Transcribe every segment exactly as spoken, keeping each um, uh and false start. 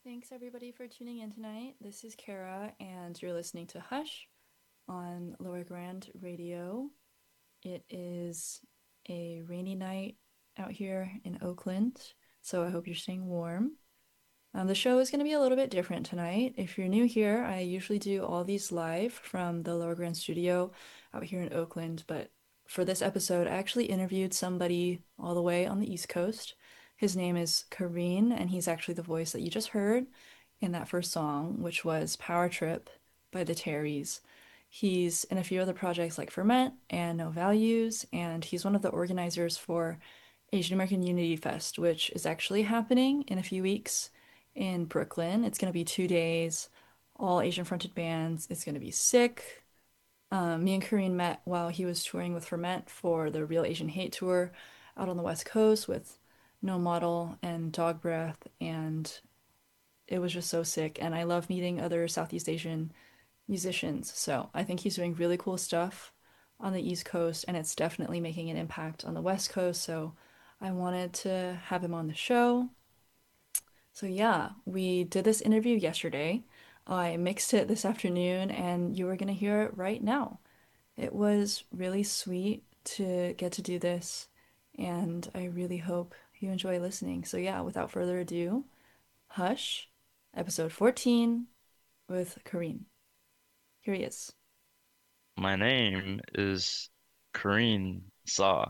Thanks everybody for tuning in tonight. This is Kara, and you're listening to Hush on Lower Grand Radio. It is a rainy night out here in Oakland, so I hope you're staying warm. Um, the show is going to be a little bit different tonight. If you're new here, I usually do all these live from the Lower Grand Studio out here in Oakland, but for this episode, I actually interviewed somebody all the way on the East Coast. His name is Kareen, and he's actually the voice that you just heard in that first song, which was Power Trip by the Terrys. He's in a few other projects like Ferment and No Values, and he's one of the organizers for Asian American Unity Fest, which is actually happening in a few weeks in Brooklyn. It's going to be two days, all Asian fronted bands. It's going to be sick. Um, me and Kareen met while he was touring with Ferment for the Real Asian Hate Tour out on the West Coast with No Model and Dog Breath, and it was just so sick. And I love meeting other Southeast Asian musicians. So I think he's doing really cool stuff on the East Coast, and it's definitely making an impact on the West Coast. So I wanted to have him on the show. So yeah, we did this interview yesterday. I mixed it this afternoon, and you were gonna hear it right now. It was really sweet to get to do this, and I really hope you enjoy listening. So yeah, without further ado, Hush, episode fourteen with Kareen. Here he is. My name is Kareen Sa.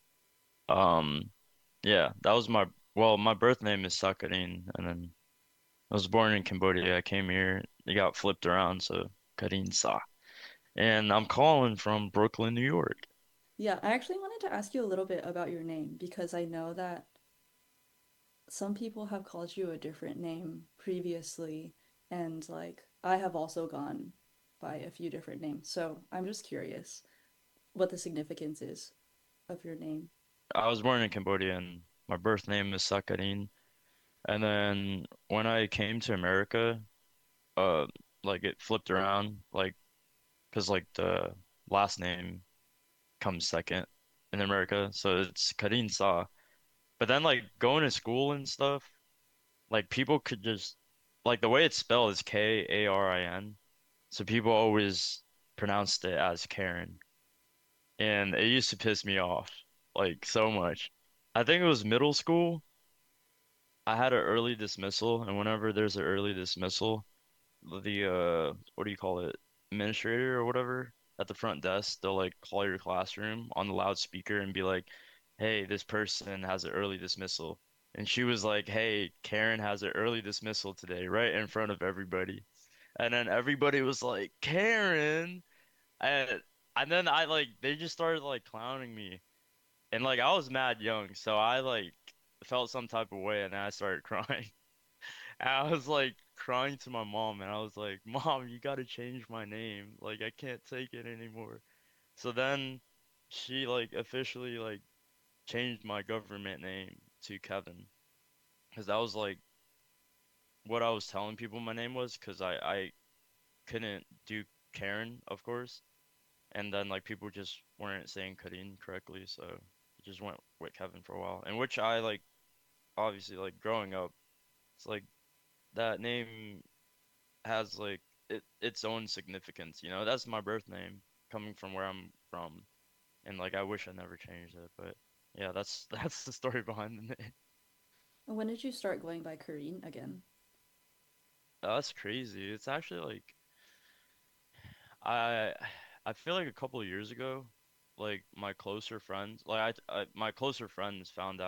Um, yeah, that was my well, my birth name is Sakarin, and then I was born in Cambodia. I came here, it got flipped around, so Kareen Sa. And I'm calling from Brooklyn, New York. Yeah, I actually wanted to ask you a little bit about your name because I know that some people have called you a different name previously, and like I have also gone by a few different names. So I'm just curious what the significance is of your name. I was born in Cambodia, and my birth name is Sakarin. And then when I came to America, uh, like it flipped around, like because like the last name comes second in America, so it's Kareen Sa. But then like going to school and stuff, like people could just like the way it's spelled is K A R I N. So people always pronounced it as Karen. And it used to piss me off like so much. I think it was middle school. I had an early dismissal, and whenever there's an early dismissal, the uh what do you call it? Administrator or whatever at the front desk, they'll like call your classroom on the loudspeaker and be like, "Hey, this person has an early dismissal." And she was like, "Hey, Karen has an early dismissal today," right in front of everybody. And then everybody was like, "Karen," and and then I like they just started like clowning me. And like I was mad young, so I like felt some type of way and then I started crying. And I was like crying to my mom, and I was like, "Mom, you gotta change my name. Like I can't take it anymore." So then she like officially like changed my government name to Kevin, because that was like what I was telling people my name was, because I I couldn't do Karen, of course, and then like people just weren't saying Karin correctly, so it just went with Kevin for a while. And which I like obviously like growing up, it's like that name has like it its own significance, you know. That's my birth name coming from where I'm from, and like I wish I never changed it, but yeah, that's that's the story behind the name. And when did you start going by Kareen again? That's crazy. It's actually like I I feel like a couple of years ago, like my closer friends, like I, I my closer friends found